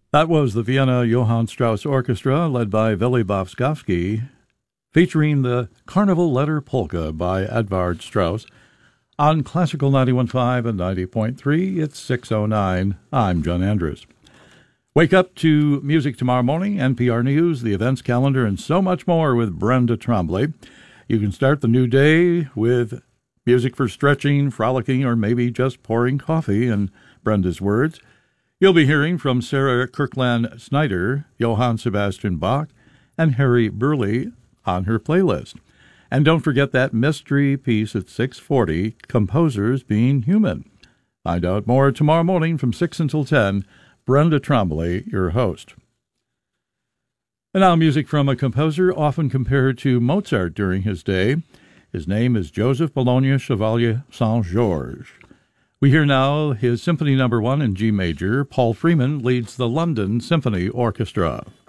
That was the Vienna Johann Strauss Orchestra, led by Vili Boskovsky, featuring the Carnival Letter Polka by Edvard Strauss. On Classical 91.5 and 90.3, it's 6:09. I'm John Andrews. Wake up to music tomorrow morning, NPR News, the events calendar, and so much more with Brenda Trombley. You can start the new day with music for stretching, frolicking, or maybe just pouring coffee, in Brenda's words. You'll be hearing from Sarah Kirkland Snyder, Johann Sebastian Bach, and Harry Burleigh on her playlist. And don't forget that mystery piece at 6:40, Composers Being Human. Find out more tomorrow morning from 6 until 10. Brenda Trombley, your host. And now music from a composer often compared to Mozart during his day. His name is Joseph Bologna Chevalier Saint-Georges. We hear now his Symphony No. 1 in G major. Paul Freeman leads the London Symphony Orchestra.